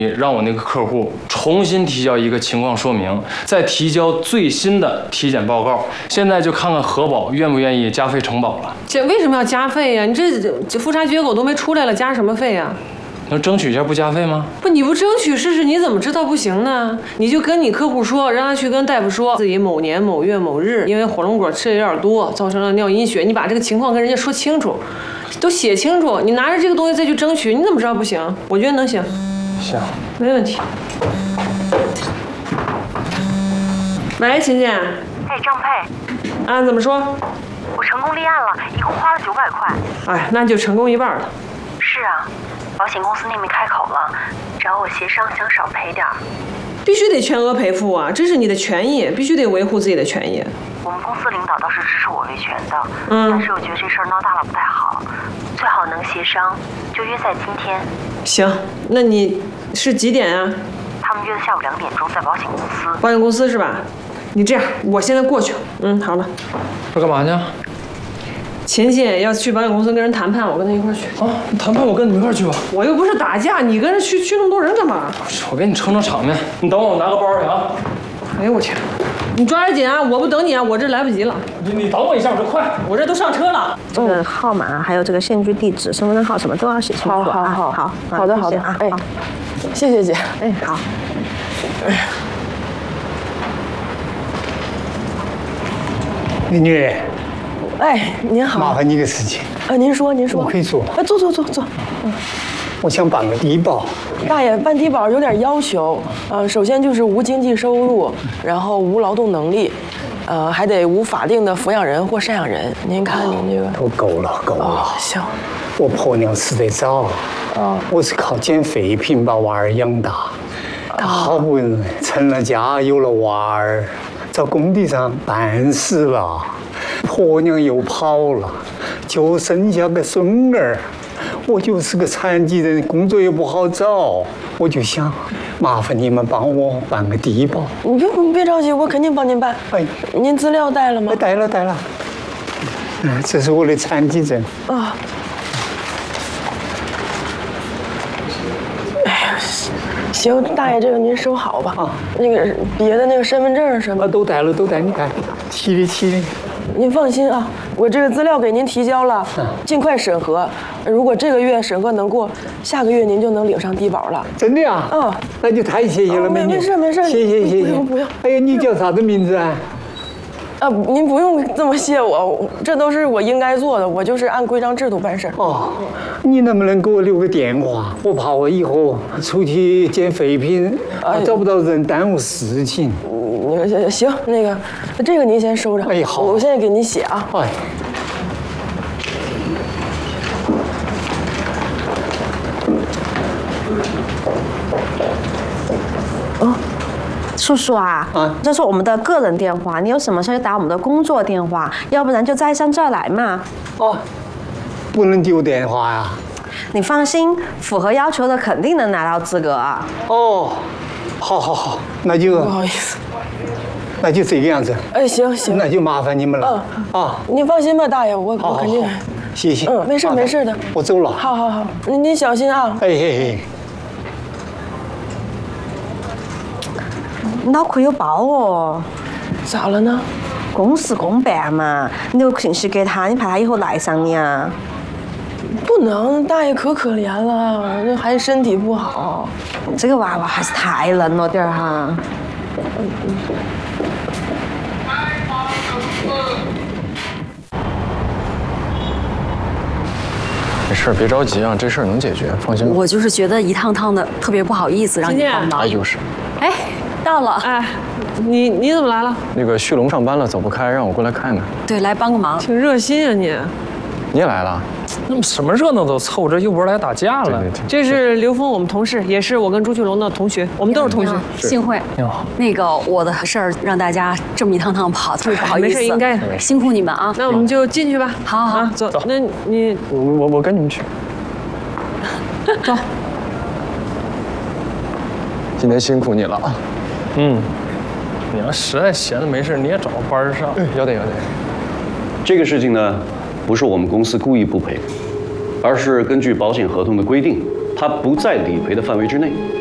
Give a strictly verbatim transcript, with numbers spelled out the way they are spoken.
让我那个客户重新提交一个情况说明，再提交最新的体检报告。现在就看看核保愿不愿意加费承保了。 这为什么要加费呀？你这这复查结果都没出来了，加什么费呀？ 能争取一下不加费吗？ 不，你不争取试试，你怎么知道不行呢？你就跟你客户说，让他去跟大夫说自己某年某月某日因为火龙果吃的有点多，造成了尿阴血。你把这个情况跟人家说清楚，都写清楚。你拿着这个东西再去争取，你怎么知道不行？我觉得能行。 行， 没问题。喂，琴琴。 哎，张佩。 啊，怎么说？ 我成功立案了，一共花了九百块。 哎，那就成功一半了。 是啊，保险公司那边开口了，找我协商，想少赔点儿。 必须得全额赔付啊，这是你的权益，必须得维护自己的权益。 我们公司领导倒是支持我维权的， 嗯， 但是我觉得这事儿闹大了不太好，最好能协商，就约在今天。 行，那你是几点啊？ 他们约的下午两点钟在保险公司。 保险公司是吧？你这样，我现在过去。嗯，好了。 这干嘛去？ 琴琴要去保险公司跟人谈判，我跟他一块去。 啊，谈判我跟你们一块去吧。 我又不是打架，你跟人去去那么多人干嘛？ 我给你撑撑场面。你等我，我拿个包去啊。 哎呦我去！你抓点紧啊！我不等你啊，我这来不及了。 你你等我一下，我就快。 我这都上车了。 这个号码还有这个现居地址、身份证号什么都要写清楚。 好好好好好的好的啊，哎，谢谢姐。 哎好。 美女， 哎，您好， 麻烦你个事情。 啊，您说，您说， 我可以做。 啊，坐坐坐坐。嗯， 我想办个低保。 大爷，办低保有点要求。呃，首先就是无经济收入，然后无劳动能力，呃，还得无法定的抚养人或赡养人。您看您这个都够了，够了。 哦，行。 我婆娘死得早，啊，我是靠捡废品把娃儿养大。她好不容易成了家，有了娃儿。在工地上半死了，婆娘又跑了，就剩下个孙儿。我就是个残疾人，工作又不好找，我就想麻烦你们帮我办个低保。 你别你别着急，我肯定帮您办。哎，您资料带了吗？ 带了带了。嗯，这是我的残疾证。 啊。行，大爷，这个您收好吧。啊，那个别的那个身份证什么都带了，都带。你看，齐的齐的。 您放心啊，我这个资料给您提交了，尽快审核。如果这个月审核能过，下个月您就能领上低保了。 真的呀？ 啊， 那就太谢谢了，美女。 没事没事， 谢谢谢谢。 不用不用。 哎呀，你叫啥子名字啊？ 啊，您不用这么谢我，这都是我应该做的，我就是按规章制度办事。 哦，你能不能给我留个电话？我怕我以后出去捡废品，哎、找不到人，耽误事情。 嗯，行，那个，这个您先收着。 哎，好， 我现在给您写啊。 哎。 哦。叔叔啊， 啊， 这是我们的个人电话，你有什么事就打我们的工作电话，要不然就再上这儿来嘛。 哦，不能丢电话呀？ 你放心，符合要求的肯定能拿到资格啊。 哦，好好好，那就不好意思， 那就这个样子。 哎，行行， 那就麻烦你们了。嗯啊， 您放心吧，大爷，我我肯定。 谢谢。 嗯，没事没事的， 我走了。 好好好，您您小心啊。 哎嘿嘿。 脑壳有包哦， 咋了呢？ 公事公办嘛，你留信息给他，你怕他以后赖上你啊？ 不能，大爷可可怜了，这还身体不好。 这个娃娃还是太嫩了点儿哈。 没事，别着急啊，这事儿能解决，放心吧。 我就是觉得一趟趟的特别不好意思，让你帮忙。 哎，就是。 哎。到了， 哎，你你怎么来了？ 那个旭龙上班了，走不开，让我过来看看。 对，来帮个忙。 挺热心啊你。 你也来了？ 那么什么热闹都凑，这又不是来打架了。 这是刘峰，我们同事，也是我跟朱旭龙的同学，我们都是同学。 幸会。 你好。 那个我的事儿让大家这么一趟趟跑，特别不好意思。 没事，应该辛苦你们啊。 那我们就进去吧。 好好走。那你我我我跟你们去。 走。 今天辛苦你了啊。 嗯。你要实在闲的没事，你也找个班上。 嗯，要得要得。 这个事情呢，不是我们公司故意不赔，而是根据保险合同的规定，它不在理赔的范围之内。